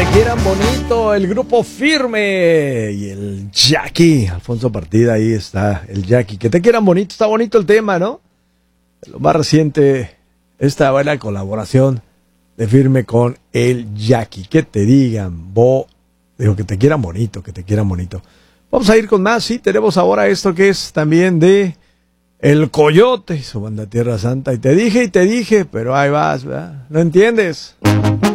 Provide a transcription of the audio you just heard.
te quieran bonito, el grupo Firme y el Jackie, Alfonso Partida, ahí está el Jackie. Que te quieran bonito, está bonito el tema, ¿no? Lo más reciente, esta buena colaboración de Firme con el Jackie. Que te digan, digo, que te quieran bonito, que te quieran bonito. Vamos a ir con más, sí, tenemos ahora esto que es también de El Coyote y su banda Tierra Santa. Y te dije, pero ahí vas, ¿verdad? ¿No entiendes?